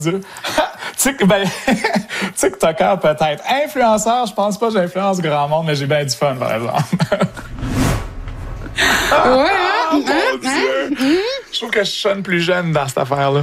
Dieu. Ben, TikToker peut-être. Influenceur, je pense pas que j'influence grand monde, mais j'ai bien du fun, par exemple. Ouais, Mon Dieu! Je trouve que je sonne plus jeune dans cette affaire-là.